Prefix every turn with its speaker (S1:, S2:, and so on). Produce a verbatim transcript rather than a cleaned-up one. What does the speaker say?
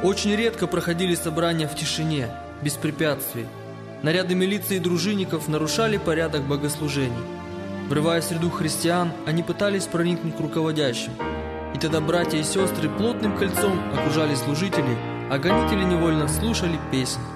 S1: Очень редко проходили собрания в тишине, без препятствий. Наряды милиции и дружинников нарушали порядок богослужений. Врываясь в среду христиан, они пытались проникнуть к руководящим. И тогда братья и сестры плотным кольцом окружали служителей, а гонители невольно слушали песнь.